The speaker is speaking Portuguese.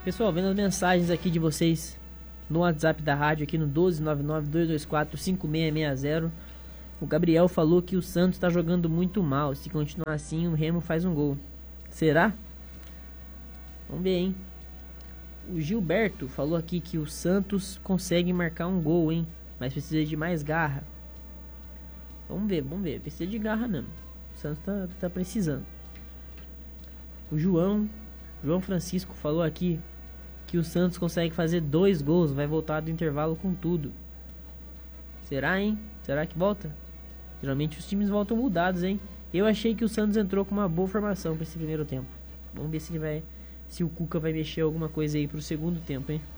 Pessoal, vendo as mensagens aqui de vocês no WhatsApp da rádio, aqui no 12992245660. O Gabriel falou que o Santos está jogando muito mal. Se continuar assim, o Remo faz um gol. Será? Vamos ver, hein? O Gilberto falou aqui que o Santos consegue marcar um gol, hein? Mas precisa de mais garra. Vamos ver. Precisa de garra mesmo. O Santos tá precisando. O João Francisco falou aqui que o Santos consegue fazer 2 gols. Vai voltar do intervalo com tudo. Será, hein? Será que volta? Geralmente os times voltam mudados, hein? Eu achei que o Santos entrou com uma boa formação para esse primeiro tempo. Vamos ver se o Cuca vai mexer alguma coisa aí pro segundo tempo, hein?